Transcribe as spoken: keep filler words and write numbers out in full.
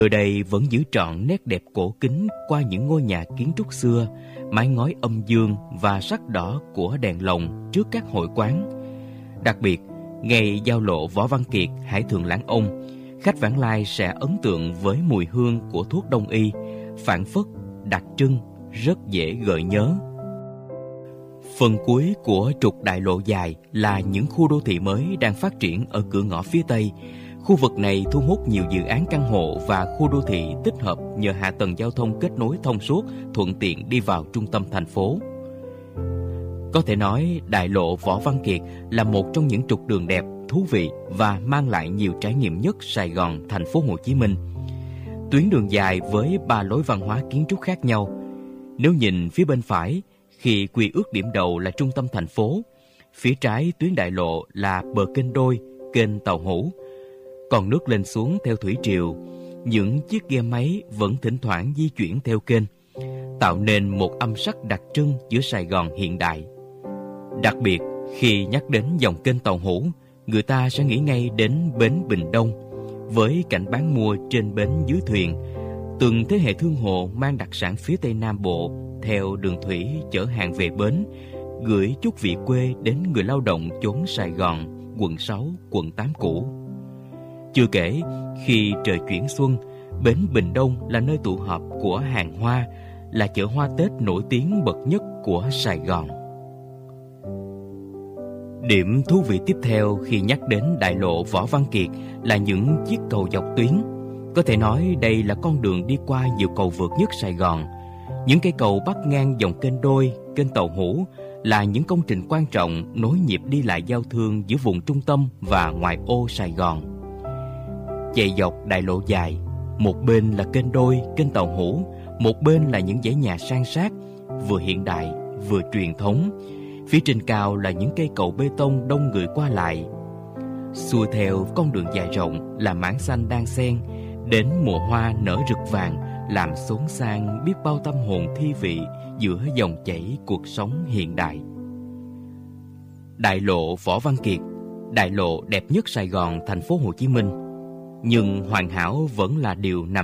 Nơi đây vẫn giữ trọn nét đẹp cổ kính qua những ngôi nhà kiến trúc xưa, mái ngói âm dương và sắc đỏ của đèn lồng trước các hội quán. Đặc biệt, ngày giao lộ Võ Văn Kiệt, Hải Thượng Lãng Ông, khách vãng lai sẽ ấn tượng với mùi hương của thuốc đông y, phảng phất, đặc trưng, rất dễ gợi nhớ. Phần cuối của trục đại lộ dài là những khu đô thị mới đang phát triển ở cửa ngõ phía Tây. Khu vực này thu hút nhiều dự án căn hộ và khu đô thị tích hợp nhờ hạ tầng giao thông kết nối thông suốt, thuận tiện đi vào trung tâm thành phố. Có thể nói, đại lộ Võ Văn Kiệt là một trong những trục đường đẹp, thú vị và mang lại nhiều trải nghiệm nhất Sài Gòn, thành phố Hồ Chí Minh. Tuyến đường dài với ba lối văn hóa kiến trúc khác nhau. Nếu nhìn phía bên phải, khi quy ước điểm đầu là trung tâm thành phố, phía trái tuyến đại lộ là bờ kênh Đôi, kênh Tàu Hủ. Còn nước lên xuống theo thủy triều, những chiếc ghe máy vẫn thỉnh thoảng di chuyển theo kênh, tạo nên một âm sắc đặc trưng giữa Sài Gòn hiện đại. Đặc biệt, khi nhắc đến dòng kênh Tàu Hủ, người ta sẽ nghĩ ngay đến bến Bình Đông, với cảnh bán mua trên bến dưới thuyền, từng thế hệ thương hộ mang đặc sản phía Tây Nam Bộ theo đường thủy chở hàng về bến, gửi chút vị quê đến người lao động chốn Sài Gòn, quận sáu, quận tám cũ. Chưa kể, khi trời chuyển xuân, bến Bình Đông là nơi tụ họp của hàng hoa, là chợ hoa Tết nổi tiếng bậc nhất của Sài Gòn. Điểm thú vị tiếp theo khi nhắc đến đại lộ Võ Văn Kiệt là những chiếc cầu dọc tuyến. Có thể nói đây là con đường đi qua nhiều cầu vượt nhất Sài Gòn. Những cây cầu bắc ngang dòng kênh Đôi, kênh Tàu Hủ là những công trình quan trọng nối nhịp đi lại giao thương giữa vùng trung tâm và ngoại ô Sài Gòn. Chạy dọc đại lộ dài, một bên là kênh Đôi, kênh Tàu Hủ, một bên là những dãy nhà san sát, vừa hiện đại vừa truyền thống. Phía trên cao là những cây cầu bê tông đông người qua lại. Xuôi theo con đường dài rộng là mảng xanh đan xen, đến mùa hoa nở rực vàng làm xốn sang biết bao tâm hồn thi vị giữa dòng chảy cuộc sống hiện đại. Đại lộ Võ Văn Kiệt, đại lộ đẹp nhất Sài Gòn, thành phố Hồ Chí Minh, nhưng hoàn hảo vẫn là điều nằm